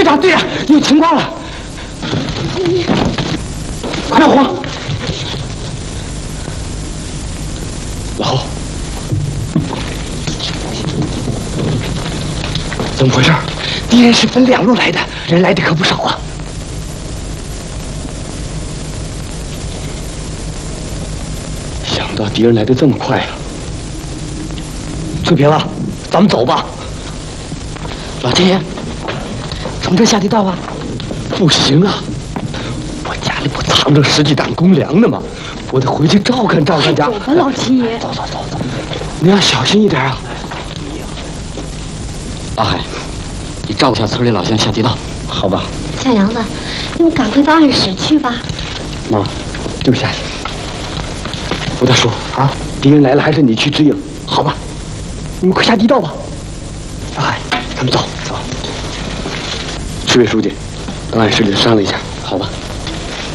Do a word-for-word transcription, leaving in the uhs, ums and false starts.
长，队长，有情况了！快点慌！老侯，怎么回事？敌人是分两路来的，人来的可不少啊！想不到敌人来的这么快啊！翠萍啊，咱们走吧。老天爷，从这下地道啊？不行啊！我家里不藏着十几担公粮呢吗？我得回去照看照看家。 走吧，老七爷。 走走走走，你要小心一点啊！阿海，你照顾下村里老乡下地道，好吧？ 小杨子，你们赶快到暗室去吧。 妈，对不起。吴大叔啊，敌人来了，还是你去指引，好吧？你们快下地道吧。阿海，咱们走走。市委书记，到暗室里商量一下，好吧？